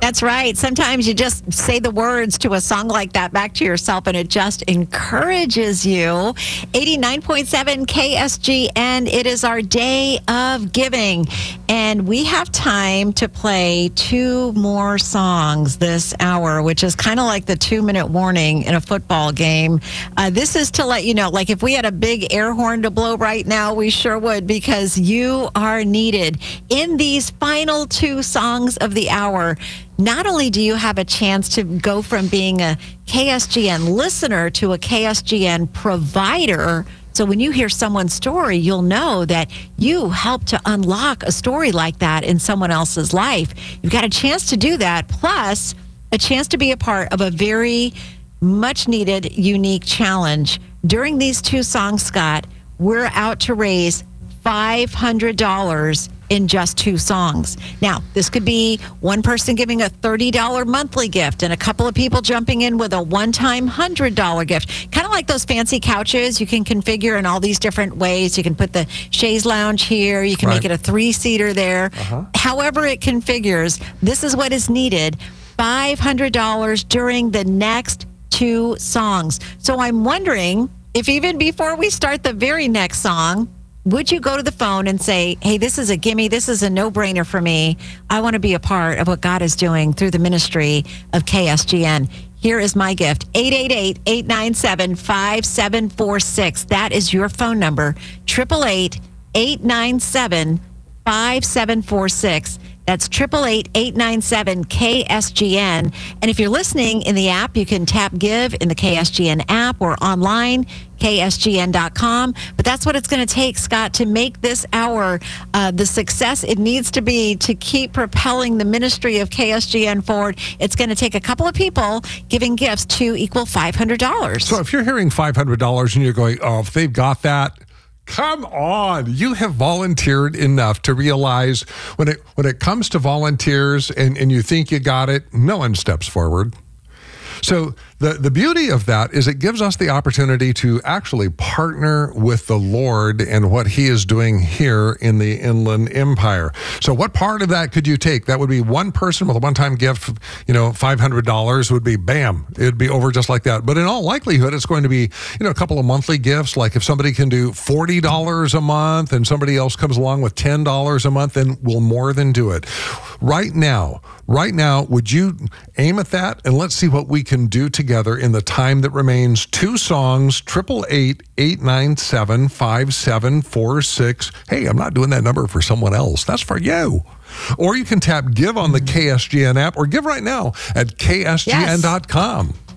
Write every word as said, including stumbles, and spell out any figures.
That's right. Sometimes you just say the words to a song like that back to yourself, and it just encourages you. eighty-nine point seven K S G N, it is our day of giving, and we have time to play two more songs this hour, which is kind of like the two-minute warning in a football game. Uh, this is to let you know, like if we had a big air horn to blow right now, we sure would, because you are needed. In these final two songs of the hour, not only do you have a chance to go from being a K S G N listener to a K S G N provider, so when you hear someone's story, you'll know that you helped to unlock a story like that in someone else's life. You've got a chance to do that, plus a chance to be a part of a very much needed, unique challenge. During these two songs, Scott, we're out to raise five hundred dollars in just two songs. Now, this could be one person giving a thirty dollars monthly gift and a couple of people jumping in with a one-time one hundred dollars gift. Kind of like those fancy couches you can configure in all these different ways. You can put the chaise lounge here. You can right. make it a three-seater there. Uh-huh. However it configures, this is what is needed. five hundred dollars during the next two songs. So I'm wondering if even before we start the very next song, would you go to the phone and say, hey, this is a gimme, this is a no-brainer for me. I want to be a part of what God is doing through the ministry of K S G N. Here is my gift, eight eight eight, eight nine seven, five seven four six. That is your phone number, eight eight eight, eight nine seven, five seven four six. That's eight eight eight, eight nine seven, K S G N. And if you're listening in the app, you can tap Give in the K S G N app or online, K S G N dot com. But that's what it's going to take, Scott, to make this hour uh, the success it needs to be to keep propelling the ministry of K S G N forward. It's going to take a couple of people giving gifts to equal five hundred dollars. So if you're hearing five hundred dollars and you're going, oh, if they've got that, come on. You have volunteered enough to realize when it when it comes to volunteers and, and you think you got it, no one steps forward. So the, the beauty of that is it gives us the opportunity to actually partner with the Lord and what he is doing here in the Inland Empire. So what part of that could you take? That would be one person with a one-time gift, you know, five hundred dollars would be bam. It would be over just like that. But in all likelihood, it's going to be, you know, a couple of monthly gifts. Like if somebody can do forty dollars a month and somebody else comes along with ten dollars a month, then we'll more than do it. Right now, right now, would you aim at that? And let's see what we can do together in the time that remains. Two songs, eight eight eight, eight nine seven, five seven four six. Hey, I'm not doing that number for someone else. That's for you. Or you can tap Give on the K S G N app or give right now at K S G N dot com. Yes.